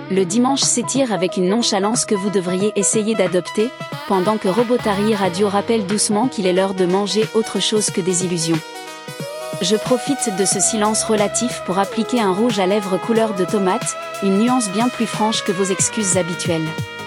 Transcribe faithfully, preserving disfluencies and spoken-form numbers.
Le dimanche s'étire avec une nonchalance que vous devriez essayer d'adopter, pendant que Robotary Radio rappelle doucement qu'il est l'heure de manger autre chose que des illusions. Je profite de ce silence relatif pour appliquer un rouge à lèvres couleur de tomate, une nuance bien plus franche que vos excuses habituelles.